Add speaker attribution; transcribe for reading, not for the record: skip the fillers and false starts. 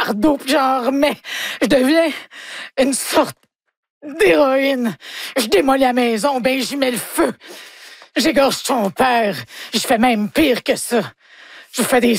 Speaker 1: fardeau, puis j'en remets. Je deviens une sorte d'héroïne. Je démolis la maison, ben j'y mets le feu. J'égorge son père. Je fais même pire que ça. Je fais des